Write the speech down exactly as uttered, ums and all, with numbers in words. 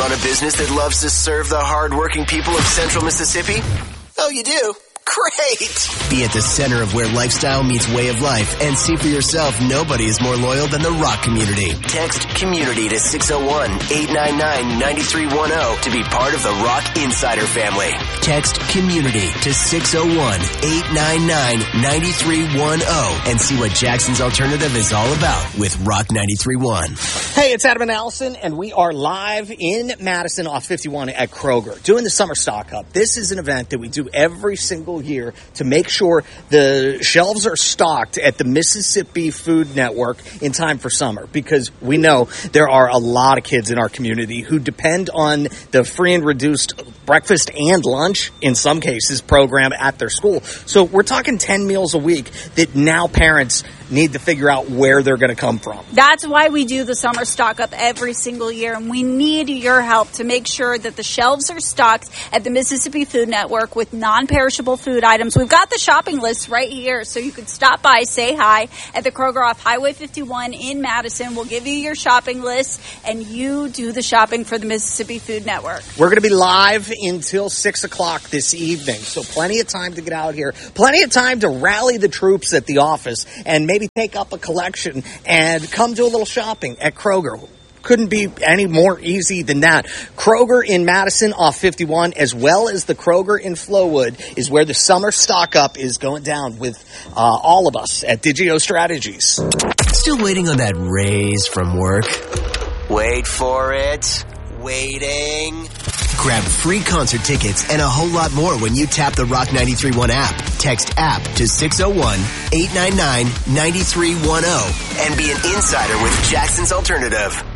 run a business that loves to serve the hard-working people of Central Mississippi? Oh, you do? Great! Be at the center of where lifestyle meets way of life and see for yourself nobody is more loyal than the Rock community. Text COMMUNITY to six oh one, eight nine nine, nine three one oh to be part of the Rock Insider family. Text COMMUNITY to six oh one, eight nine nine, nine three one oh and see what Jackson's Alternative is all about with Rock ninety-three point one. Hey, it's Adam and Allison, and we are live in Madison off fifty-one at Kroger doing the Summer Stock Up. This is an event that we do every single year to make sure the shelves are stocked at the Mississippi Food Network in time for summer, because we know there are a lot of kids in our community who depend on the free and reduced breakfast and lunch, in some cases, program at their school. So we're talking ten meals a week that now parents need to figure out where they're going to come from. That's why we do the Summer Stock Up every single year, and we need your help to make sure that the shelves are stocked at the Mississippi Food Network with non-perishable food items. We've got the shopping list right here, so you could stop by, say hi at the Kroger off Highway fifty-one in Madison. We'll give you your shopping list, and you do the shopping for the Mississippi Food Network. We're going to be live until six o'clock this evening, so plenty of time to get out here, plenty of time to rally the troops at the office, and maybe take up a collection and come do a little shopping at Kroger. Couldn't be any more easy than that. Kroger in Madison off fifty-one, as well as the Kroger in Flowood, is where the Summer Stock Up is going down with uh, all of us at Digio Strategies. Still waiting on that raise from work? Wait for it. Waiting. Grab free concert tickets and a whole lot more when you tap the Rock ninety-three point one app. Text app to six oh one, eight nine nine, nine three one oh and be an insider with Jackson's Alternative.